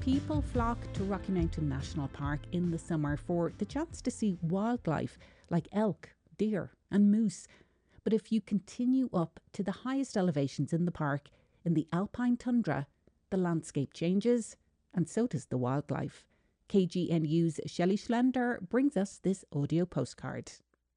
People flock to Rocky Mountain National Park in the summer for the chance to see wildlife like elk, deer and moose. But if you continue up to the highest elevations in the park, in the alpine tundra, the landscape changes and so does the wildlife. KGNU's Shelley Schlender brings us this audio postcard.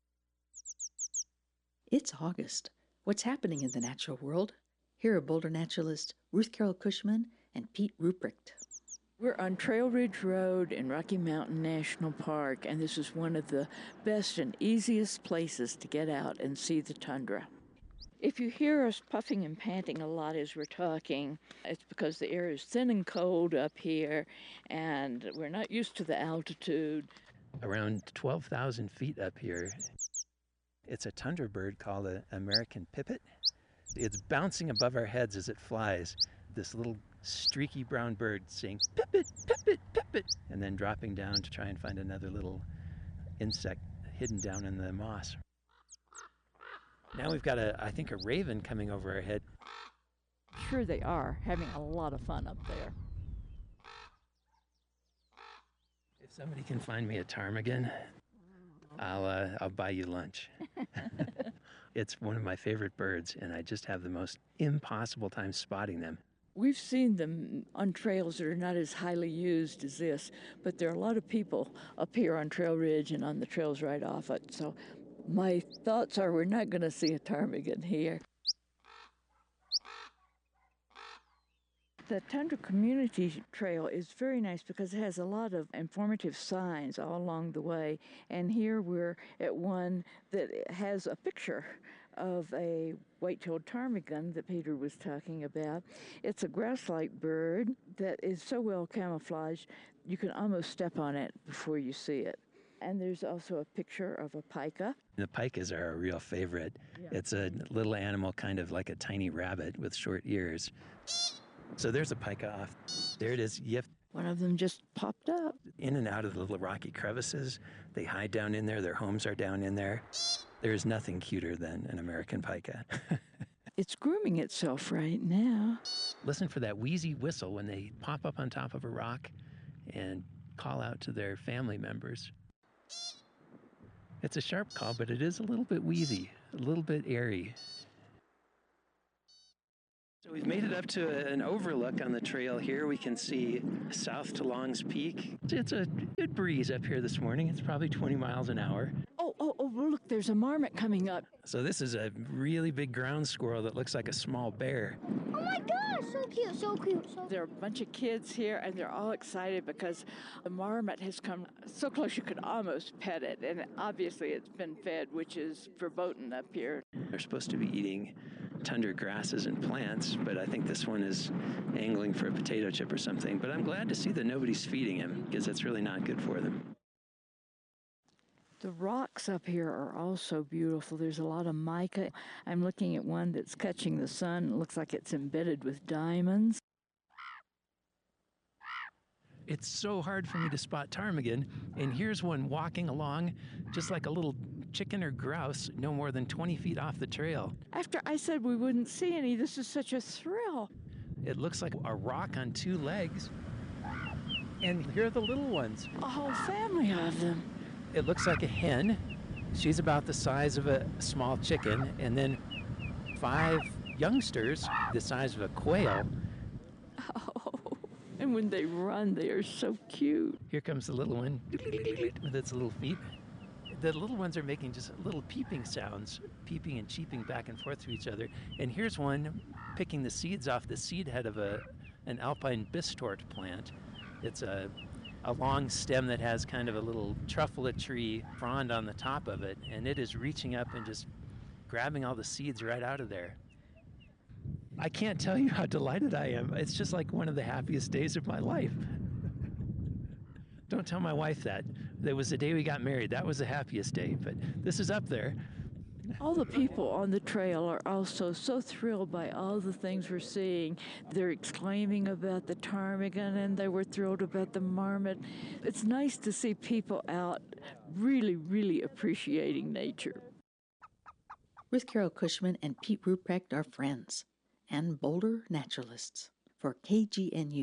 It's August. What's happening in the natural world? Here are Boulder naturalists Ruth Carol Cushman and Pete Ruprecht. We're on Trail Ridge Road in Rocky Mountain National Park, and this is one of the best and easiest places to get out and see the tundra. If you hear us puffing and panting a lot as we're talking, it's because the air is thin and cold up here, and we're not used to the altitude. Around 12,000 feet up here, it's a tundra bird called an American pipit. It's bouncing above our heads as it flies, this little streaky brown bird saying, "Pipit, pipit, pipit," and then dropping down to try and find another little insect hidden down in the moss. Now we've got, I think, a raven coming over our head. Sure they are, having a lot of fun up there. If somebody can find me a ptarmigan, I'll buy you lunch. It's one of my favorite birds, and I just have the most impossible time spotting them. We've seen them on trails that are not as highly used as this, but there are a lot of people up here on Trail Ridge and on the trails right off it. So my thoughts are we're not going to see a ptarmigan here. The Tundra Community Trail is very nice because it has a lot of informative signs all along the way. And here we're at one that has a picture of a white-tailed ptarmigan that Peter was talking about. It's a grouse-like bird that is so well camouflaged you can almost step on it before you see it. And there's also a picture of a pika. The pikas are a real favorite. Yeah. It's a little animal kind of like a tiny rabbit with short ears. So there's a pika off. There it is. Yep. One of them just popped up. In and out of the little rocky crevices. They hide down in there. Their homes are down in there. There's nothing cuter than an American pika. It's grooming itself right now. Listen for that wheezy whistle when they pop up on top of a rock and call out to their family members. It's a sharp call, but it is a little bit wheezy, a little bit airy. So we've made it up to an overlook on the trail here. We can see south to Longs Peak. It's a good breeze up here this morning. It's probably 20 miles an hour. Oh, look, there's a marmot coming up. So this is a really big ground squirrel that looks like a small bear. Oh my gosh, so cute, so cute. There are a bunch of kids here, and they're all excited because the marmot has come so close you could almost pet it. And obviously it's been fed, which is verboten up here. They're supposed to be eating tundra grasses and plants, but I think this one is angling for a potato chip or something. But I'm glad to see that nobody's feeding him, because that's really not good for them. The rocks up here are also beautiful. There's a lot of mica. I'm looking at one that's catching the sun. It looks like it's embedded with diamonds. It's so hard for me to spot ptarmigan, and here's one walking along just like a little chicken or grouse no more than 20 feet off the trail. After I said we wouldn't see any, this is such a thrill. It looks like a rock on two legs, and here are the little ones. A whole family of them. It looks like a hen. She's about the size of a small chicken, and then 5 youngsters the size of a quail. Oh, and when they run, they are so cute. Here comes the little one with its little feet. The little ones are making just little peeping sounds, peeping and cheeping back and forth to each other. And here's one picking the seeds off the seed head of an alpine bistort plant. It's a long stem that has kind of a little truffula tree frond on the top of it, and it is reaching up and just grabbing all the seeds right out of there. I can't tell you how delighted I am. It's just like one of the happiest days of my life. Don't tell my wife that. That was the day we got married. That was the happiest day, but this is up there. All the people on the trail are also so thrilled by all the things we're seeing. They're exclaiming about the ptarmigan, and they were thrilled about the marmot. It's nice to see people out really, really appreciating nature. Ruth Carol Cushman and Pete Ruprecht are friends and Boulder naturalists. For KGNU,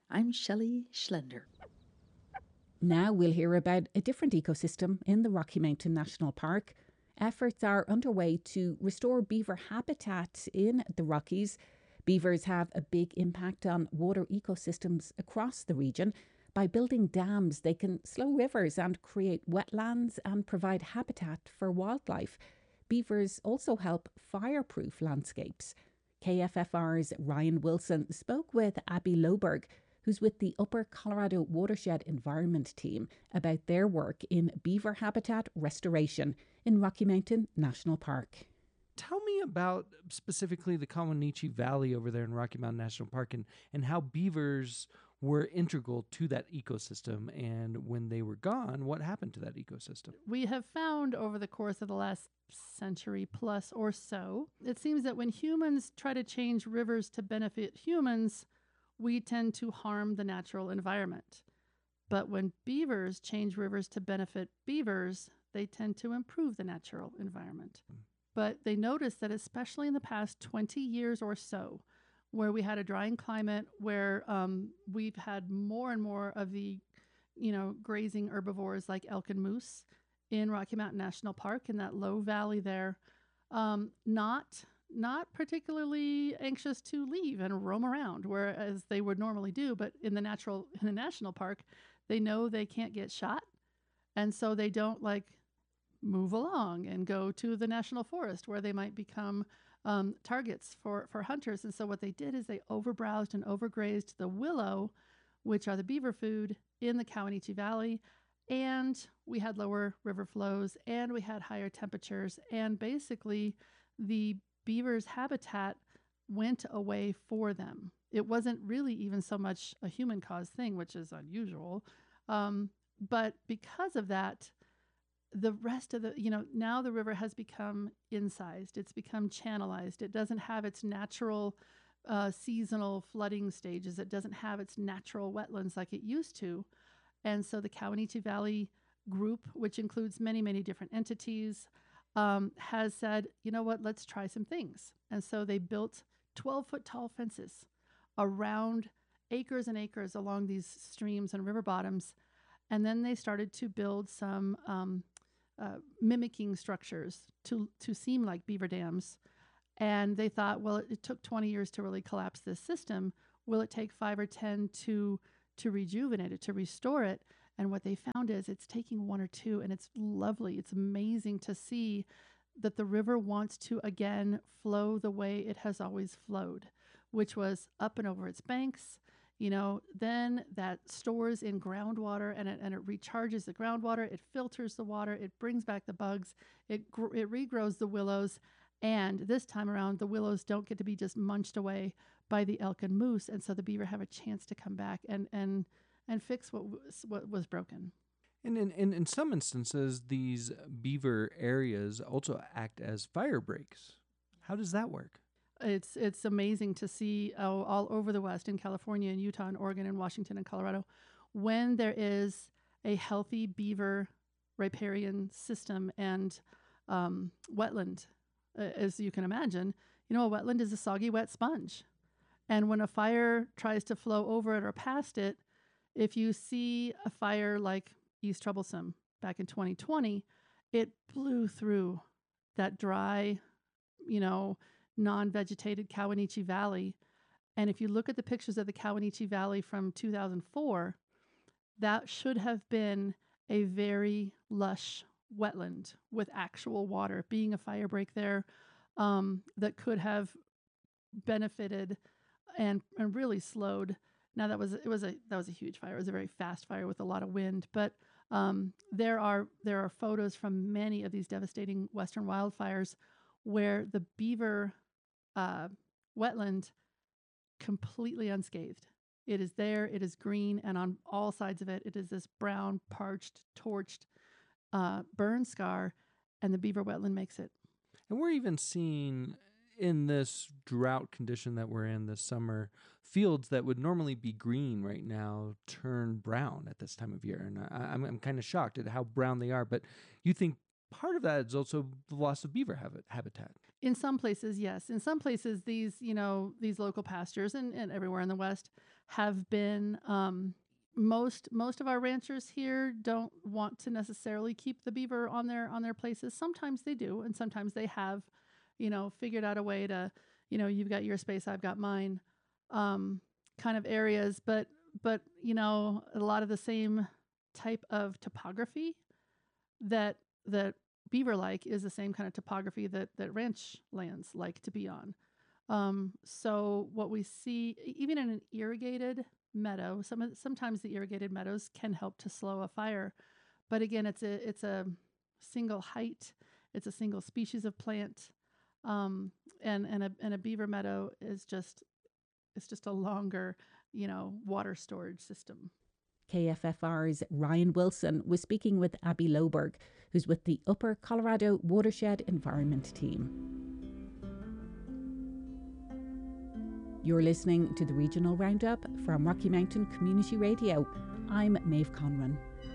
I'm Shelley Schlender. Now we'll hear about a different ecosystem in the Rocky Mountain National Park. Efforts are underway to restore beaver habitat in the Rockies. Beavers have a big impact on water ecosystems across the region. By building dams, they can slow rivers and create wetlands and provide habitat for wildlife. Beavers also help fireproof landscapes. KFFR's Ryan Wilson spoke with Abby Loberg, who's with the Upper Colorado Watershed Environment Team, about their work in beaver habitat restoration in Rocky Mountain National Park. Tell me about specifically the Kawanichi Valley over there in Rocky Mountain National Park and how beavers were integral to that ecosystem. And when they were gone, what happened to that ecosystem? We have found over the course of the last century plus or so, it seems that when humans try to change rivers to benefit humans, we tend to harm the natural environment. But when beavers change rivers to benefit beavers, they tend to improve the natural environment. But they noticed that especially in the past 20 years or so, where we had a drying climate, where we've had more and more of the, grazing herbivores like elk and moose in Rocky Mountain National Park in that low valley there, not particularly anxious to leave and roam around, whereas they would normally do. But in the national park, they know they can't get shot, and so they don't move along and go to the national forest where they might become targets for hunters. And so what they did is they overbrowsed and overgrazed the willow, which are the beaver food in the Kawanichi Valley. And we had lower river flows and we had higher temperatures. And basically the beaver's habitat went away for them. It wasn't really even so much a human caused thing, which is unusual. But because of that, the rest of now the river has become incised. It's become channelized. It doesn't have its natural seasonal flooding stages. It doesn't have its natural wetlands like it used to. And so the Kawanichi Valley group, which includes many, many different entities, has said, you know what, let's try some things. And so they built 12-foot tall fences around acres and acres along these streams and river bottoms. And then they started to build some mimicking structures to seem like beaver dams. And they thought, well, it took 20 years to really collapse this system. Will it take 5 or 10 to rejuvenate it, to restore it? And what they found is it's taking 1 or 2, and it's lovely. It's amazing to see that the river wants to again flow the way it has always flowed, which was up and over its banks. Then that stores in groundwater and it recharges the groundwater. It filters the water. It brings back the bugs. It regrows the willows. And this time around, the willows don't get to be just munched away by the elk and moose. And so the beaver have a chance to come back and fix what was broken. And in some instances, these beaver areas also act as fire breaks. How does that work? It's amazing to see all over the West, in California and Utah and Oregon and Washington and Colorado, when there is a healthy beaver riparian system and wetland, as you can imagine. A wetland is a soggy, wet sponge. And when a fire tries to flow over it or past it, if you see a fire like East Troublesome back in 2020, it blew through that dry, non-vegetated Kawanichi Valley. And if you look at the pictures of the Kawanichi Valley from 2004, that should have been a very lush wetland with actual water, being a fire break there that could have benefited and really slowed. Now that was a huge fire. It was a very fast fire with a lot of wind, but there are photos from many of these devastating western wildfires where the beaver wetland completely unscathed. It is there, it is green, and on all sides of it, it is this brown, parched, torched burn scar, and the beaver wetland makes it. And we're even seeing in this drought condition that we're in this summer, fields that would normally be green right now turn brown at this time of year. And I'm kind of shocked at how brown they are. But you think part of that is also the loss of beaver habitat? In some places, yes. In some places, these local pastures and everywhere in the West have been most of our ranchers here don't want to necessarily keep the beaver on their places. Sometimes they do, and sometimes they have, figured out a way to, you've got your space, I've got mine, kind of areas. But a lot of the same type of topography that beaver like is the same kind of topography that ranch lands like to be on. So what we see, even in an irrigated meadow, sometimes the irrigated meadows can help to slow a fire, but again, it's a single height, it's a single species of plant, and a beaver meadow is just a longer, water storage system. KFFR's Ryan Wilson was speaking with Abby Loberg, who's with the Upper Colorado Watershed Environment Team. You're listening to the Regional Roundup from Rocky Mountain Community Radio. I'm Maeve Conran.